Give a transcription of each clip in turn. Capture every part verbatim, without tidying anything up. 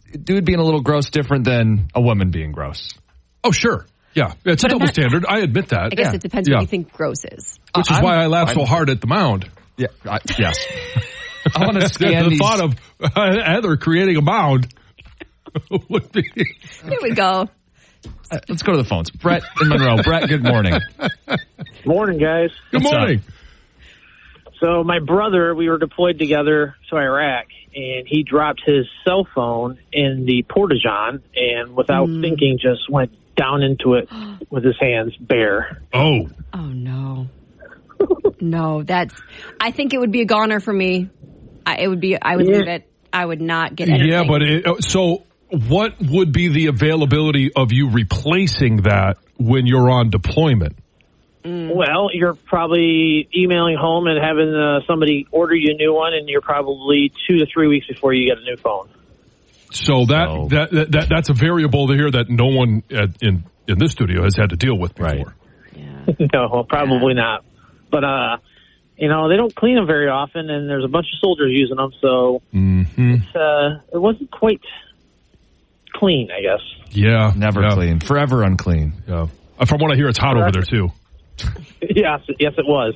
dude being a little gross different than a woman being gross? Oh, sure. Yeah. It's But a I'm double not- standard. I admit that. I guess Yeah. it depends Yeah. what you think gross is. Which is I'm- why I laugh so I'm- hard at the mound. Yeah. I, yes. I want to scan the these. thought of uh, Heather creating a mound would be. Here we go. Uh, let's go to the phones. Brett in Monroe. Brett, good morning. Morning, guys. Good What's morning. So my brother, we were deployed together to Iraq, and he dropped his cell phone in the porta-john, and without Mm. thinking, just went down into it with his hands bare. Oh. Oh, no. No, that's, I think it would be a goner for me. I, it would be, I would Yeah. leave it. I would not get anything. Yeah, but it, uh, so what would be the availability of you replacing that when you're on deployment? Well, you're probably emailing home and having uh, somebody order you a new one, and you're probably two to three weeks before you get a new phone. So that, So- that, that, that that's a variable here that no one at, in in this studio has had to deal with before. Right. Yeah. No, well, probably not. But, uh, you know, they don't clean them very often, and there's a bunch of soldiers using them, so Mm-hmm. it's, uh, it wasn't quite clean, I guess. Yeah. Never yeah, clean. Forever unclean. Yeah. Uh, From what I hear, it's hot over there too. Yes, yes, it was.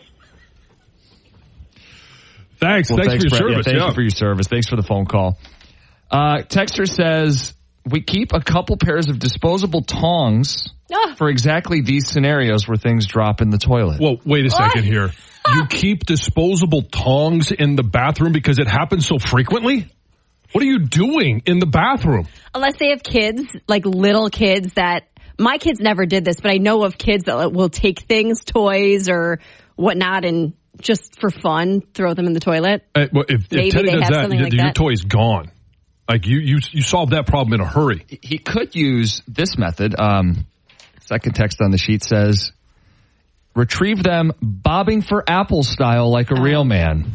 Thanks. Well, thanks, thanks for your Brett. Yeah, service. thank yeah. you for your service. Thanks for the phone call. Uh, Texter says, we keep a couple pairs of disposable tongs Ah. for exactly these scenarios where things drop in the toilet. Well, wait a second here. You keep disposable tongs in the bathroom because it happens so frequently? What are you doing in the bathroom? Unless they have kids, like little kids that, my kids never did this, but I know of kids that will take things, toys or whatnot, and just for fun, throw them in the toilet. Uh, well, if, Maybe if Teddy they does have that, something y- like your that. toy's gone. Like you, you, you solve that problem in a hurry. He could use this method. Um, second text on the sheet says, retrieve them bobbing for apples style like a real man.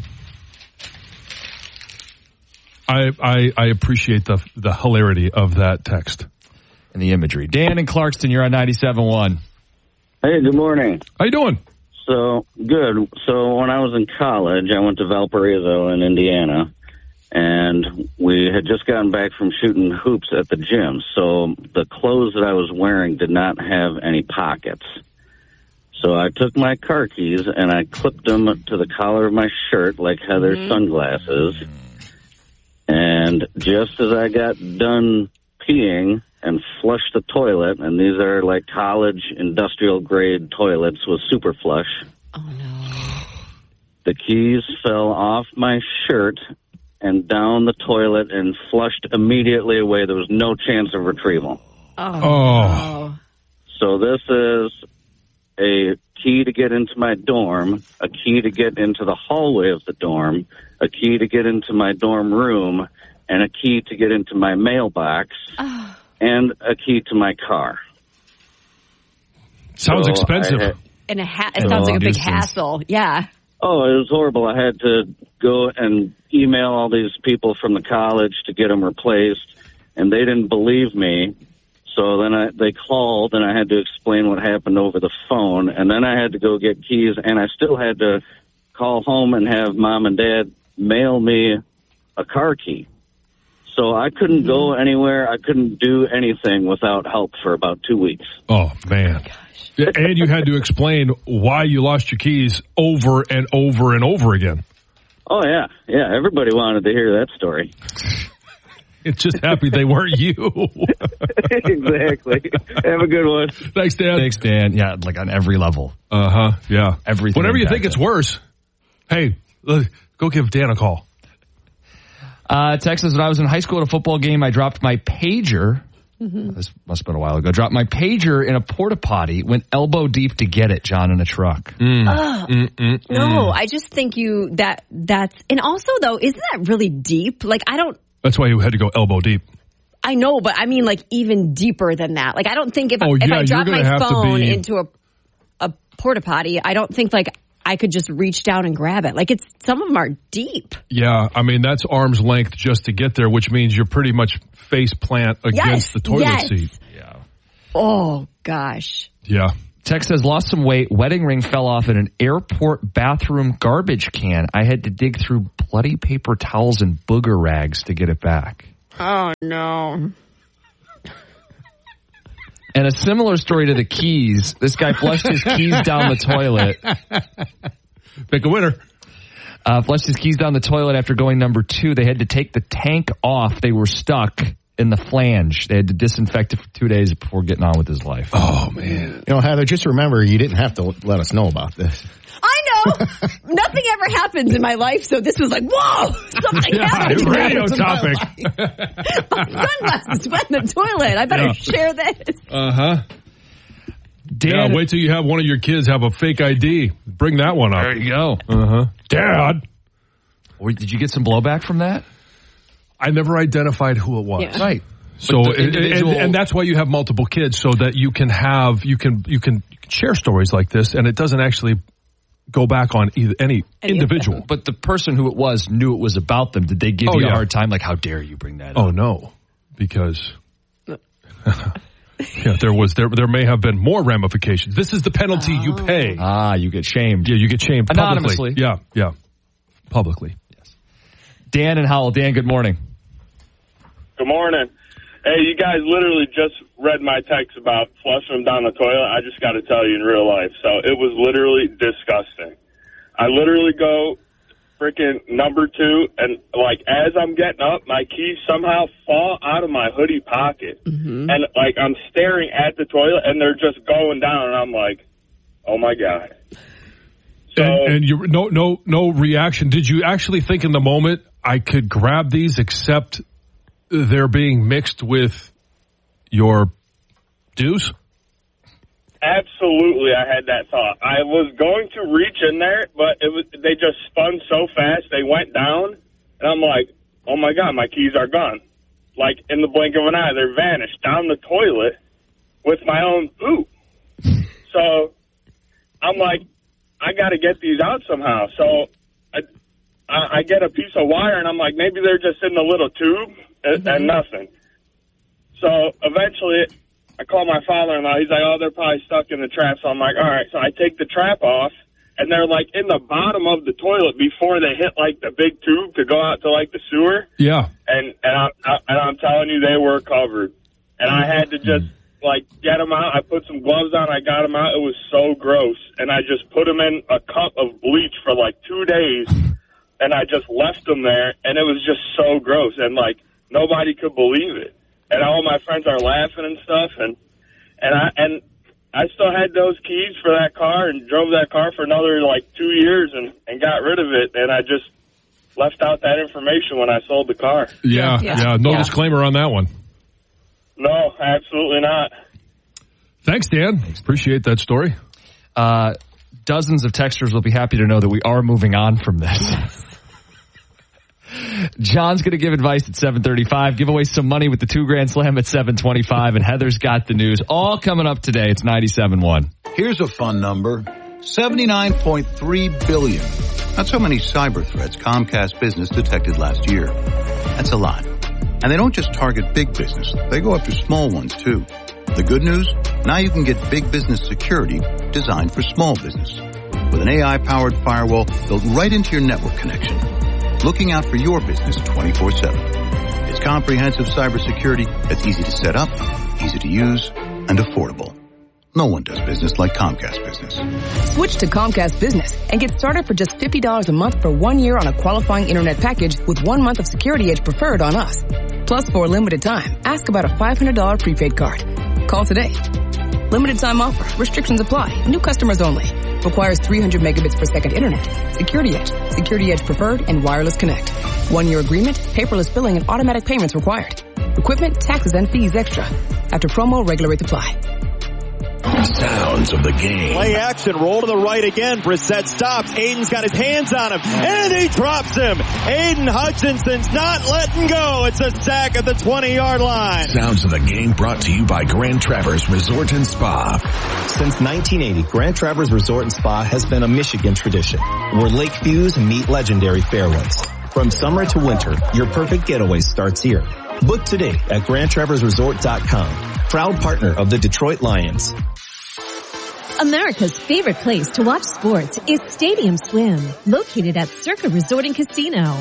I, I, I appreciate the the hilarity of that text. And the imagery. Dan in Clarkston, you're on ninety-seven point one. Hey, good morning. How you doing? So, good. So, when I was in college, I went to Valparaiso in Indiana, and we had just gotten back from shooting hoops at the gym. So, the clothes that I was wearing did not have any pockets. So, I took my car keys and I clipped them to the collar of my shirt like Heather's Mm-hmm. sunglasses. And just as I got done peeing and flushed the toilet, and these are like college industrial grade toilets with super flush. Oh, no. The keys fell off my shirt and down the toilet and flushed immediately away. There was no chance of retrieval. Oh. Oh. So this is a key to get into my dorm, a key to get into the hallway of the dorm, a key to get into my dorm room, and a key to get into my mailbox, Oh. and a key to my car. Sounds So expensive. I had- And a ha- it A sounds like long a big distance. hassle. Yeah. Oh, it was horrible. I had to go and email all these people from the college to get them replaced, and they didn't believe me. So then I, they called, and I had to explain what happened over the phone, and then I had to go get keys, and I still had to call home and have mom and dad mail me a car key. So I couldn't mm-hmm. go anywhere. I couldn't do anything without help for about two weeks. Oh, man. Yeah, and you had to explain why you lost your keys over and over and over again. Oh, yeah. Yeah, everybody wanted to hear that story. It's just happy they weren't you. Exactly. Have a good one. Thanks, Dan. Thanks, Dan. Yeah, like on every level. Uh-huh, yeah. Everything Whenever you think impacted. it's worse, hey, look, go give Dan a call. Uh, Texas, when I was in high school at a football game, I dropped my pager. Mm-hmm. This must have been a while ago. Dropped my pager in a porta potty, went elbow deep to get it, John, in a truck. Mm. Oh, Mm, mm, no, mm. I just think you, that, that's, and also though, isn't that really deep? Like, I don't, That's why you had to go elbow deep. I know, but I mean like even deeper than that. Like, I don't think if, Oh, I, if yeah, I you're drop gonna my have to phone be- into a, a porta potty, I don't think like I could just reach down and grab it. Like it's, some of them are deep. Yeah, I mean, that's arm's length just to get there, which means you're pretty much face plant against Yes, the toilet yes. seat. Yeah. Oh gosh. Yeah. Tex says, lost some weight. Wedding ring fell off in an airport bathroom garbage can. I had to dig through bloody paper towels and booger rags to get it back. Oh, no. And a similar story to the keys. This guy flushed his keys down the toilet. Pick a winner. Uh, flushed his keys down the toilet after going number two. They had to take the tank off. They were stuck in the flange. They had to disinfect it for two days before getting on with his life. Oh, man. You know, Heather, just remember, you didn't have to let us know about this. I know. Nothing ever happens in my life, so this was like, whoa, something Yeah, happened. radio topic. My sunglasses went in the toilet. I better Yeah. share this. Uh-huh. Dan, Yeah, wait till you have one of your kids have a fake I D. Bring that one up. there you go. Uh-huh. Dad. Or did you get some blowback from that? I never identified who it was. Yeah. Right. So But the and, individual- and, and that's why you have multiple kids, so that you can have you can you can, you can share stories like this, and it doesn't actually go back on either, any, Any individual. But the person who it was knew it was about them. Did they give Oh, you yeah. a hard time? Like, how dare you bring that Oh up? no, because yeah, there was there there may have been more ramifications. This is the penalty you pay. Ah, you get shamed. Yeah, you get shamed Anonymously. publicly. Yeah, yeah, publicly. Dan and Howell. Dan, good morning. Good morning. Hey, you guys literally just read my text about flushing them down the toilet. I just got to tell you in real life. So it was literally disgusting. I literally go freaking number two, and like as I'm getting up, my keys somehow fall out of my hoodie pocket. Mm-hmm. And like I'm staring at the toilet, and they're just going down, and I'm like, oh my God. So, And, and you no no no reaction. Did you actually think in the moment I could grab these, except they're being mixed with your deuce? Absolutely, I had that thought. I was going to reach in there, but it was they just spun so fast, they went down, and I'm like, oh my God, my keys are gone. Like, in the blink of an eye, they're vanished down the toilet with my own poop. So, I'm like, I got to get these out somehow. So, I, I get a piece of wire, and I'm like, maybe they're just in the little tube, and, mm-hmm. and nothing. So, eventually, I call my father-in-law. He's like, oh, they're probably stuck in the trap. So I'm like, all right. So I take the trap off, and they're, like, in the bottom of the toilet before they hit, like, the big tube to go out to, like, the sewer. Yeah. And and, I, I, and I'm telling you, they were covered. And I had to just, like, get them out. I put some gloves on. I got them out. It was so gross. And I just put them in a cup of bleach for, like, two days, and I just left them there. And it was just so gross. And, like, nobody could believe it. And all my friends are laughing and stuff, and and I and I still had those keys for that car and drove that car for another like two years and, and got rid of it. And I just left out that information when I sold the car. Yeah, yeah. yeah. No yeah. disclaimer on that one. No, absolutely not. Thanks, Dan. Appreciate that story. Uh, dozens of texters will be happy to know that we are moving on from this. John's going to give advice at seven thirty-five, give away some money with the two grand slam at seven twenty-five, and Heather's got the news. All coming up today. It's ninety-seven point one. Here's a fun number. seventy-nine point three billion. That's how many cyber threats Comcast Business detected last year. That's a lot. And they don't just target big business. They go after small ones, too. The good news? Now you can get big business security designed for small business. With an A I-powered firewall built right into your network connection. Looking out for your business twenty-four seven. It's comprehensive cybersecurity that's easy to set up, easy to use, and affordable. No one does business like Comcast Business. Switch to Comcast Business and get started for just fifty dollars a month for one year on a qualifying internet package with one month of Security Edge Preferred on us. Plus, for a limited time, ask about a five hundred dollars prepaid card. Call today. Limited time offer. Restrictions apply. New customers only. Requires three hundred megabits per second internet. Security Edge. Security Edge Preferred and Wireless Connect. One-year agreement, paperless billing, and automatic payments required. Equipment, taxes, and fees extra. After promo, regular rates apply. Sounds of the game. Play action, roll to the right again. Brissett stops. Aiden's got his hands on him, and he drops him. Aiden Hutchinson's not letting go. It's a sack at the twenty-yard line. Sounds of the game brought to you by Grand Traverse Resort and Spa. Since nineteen eighty, Grand Traverse Resort and Spa has been a Michigan tradition, where lake views meet legendary fairways. From summer to winter, your perfect getaway starts here. Book today at grand traverse resort dot com. Proud partner of the Detroit Lions. America's favorite place to watch sports is Stadium Swim, located at Circa Resort and Casino.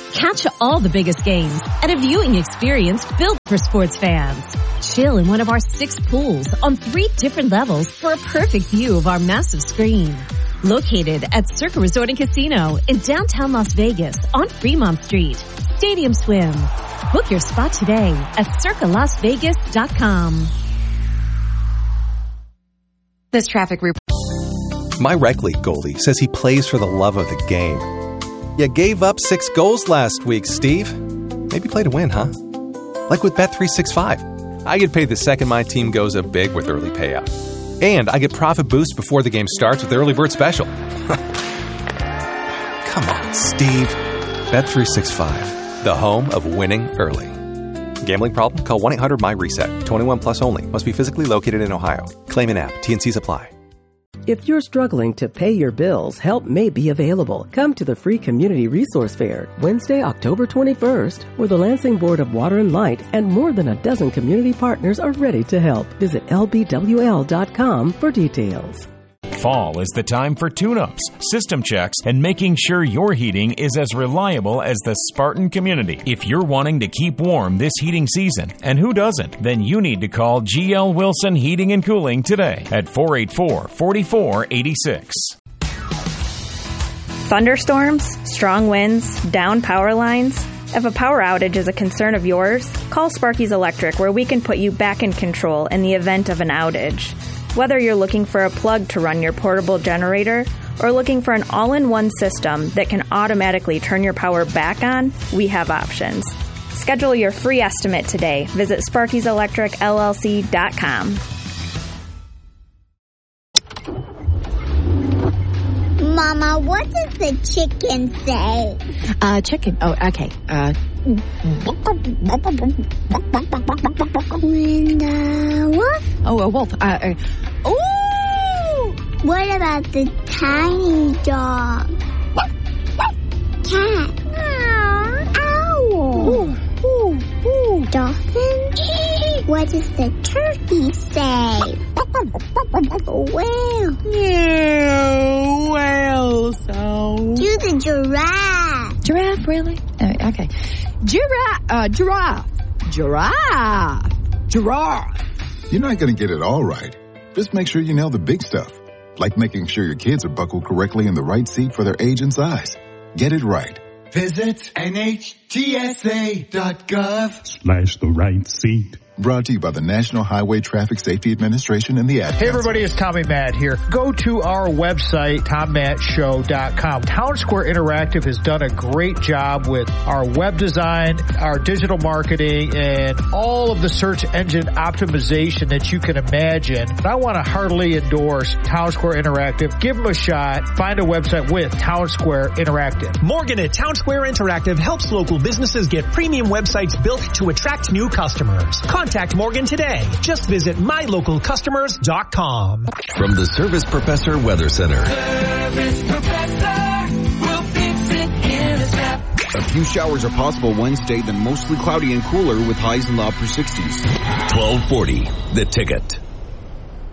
Catch all the biggest games at a viewing experience built for sports fans. Chill in one of our six pools on three different levels for a perfect view of our massive screen. Located at Circa Resort and Casino in downtown Las Vegas on Fremont Street. Stadium Swim. Book your spot today at circa las vegas dot com. This traffic report. My rec league goalie says he plays for the love of the game. You gave up six goals last week, Steve. Maybe play to win, huh? Like with Bet three sixty-five. I get paid the second my team goes up big with early payout. And I get profit boost before the game starts with the early bird special. Come on, Steve. Bet three sixty-five, the home of winning early. Gambling problem? Call one eight hundred my reset. twenty-one plus only. Must be physically located in Ohio. Claim in app. T N Cs apply. If you're struggling to pay your bills, help may be available. Come to the free Community Resource Fair, Wednesday, October twenty-first, where the Lansing Board of Water and Light and more than a dozen community partners are ready to help. Visit L B W L dot com for details. Fall is the time for tune-ups, system checks, and making sure your heating is as reliable as the Spartan community. If you're wanting to keep warm this heating season, and who doesn't, then you need to call G L Wilson Heating and Cooling today at four eight four, four four eight six. Thunderstorms, strong winds, down power lines. If a power outage is a concern of yours, call Sparky's Electric, where we can put you back in control in the event of an outage. Whether you're looking for a plug to run your portable generator or looking for an all-in-one system that can automatically turn your power back on, we have options. Schedule your free estimate today. Visit Sparky's Electric L L C dot com. Mama, what does the chicken say? Uh, chicken. Oh, okay. Uh, and, uh, what? Oh, a wolf. Uh, uh, Ooh! What about the tiny dog? Cat. Owl. Ooh, ooh, ooh. Dolphin. What does the turkey say? Whale. Yeah, whale sound. Do the giraffe. Giraffe, really? Uh, okay. Giraffe. Uh, giraffe. Giraffe. Giraffe. You're not going to get it all right. Just make sure you nail the big stuff, like making sure your kids are buckled correctly in the right seat for their age and size. Get it right. Visit N H T S A dot gov slash the right seat. Brought to you by the National Highway Traffic Safety Administration and the Ad Hey everybody, it's Tommy Matt here. Go to our website, tom matt show dot com. Town Square Interactive has done a great job with our web design, our digital marketing, and all of the search engine optimization that you can imagine. I want to heartily endorse Town Square Interactive. Give them a shot. Find a website with Town Square Interactive. Morgan at Town Square Interactive helps local businesses get premium websites built to attract new customers. Contact Morgan today. Just visit my local customers dot com. From the Service Professor Weather Center. Service Professor will fix it in a snap. A few showers are possible Wednesday, then mostly cloudy and cooler with highs in the upper sixties. twelve forty, The Ticket.